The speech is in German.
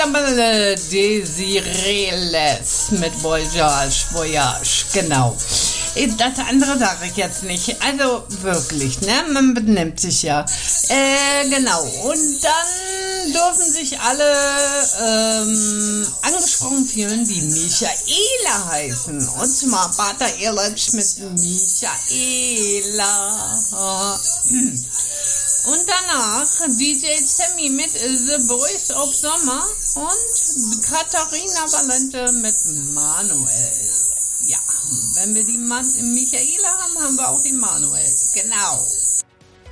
Mittlerweile Desireles mit Voyage, genau. Das andere sage ich jetzt nicht. Also wirklich, ne? Man benimmt sich ja. Genau. Und dann dürfen sich alle angesprochen fühlen, die Michaela heißen. Und zwar Bata Ehrlich mit Michaela. Und danach DJ Sammy mit The Voice of Summer und Katharina Valente mit Manuel. Ja, wenn wir die Michaela haben, haben wir auch die Manuel. Genau.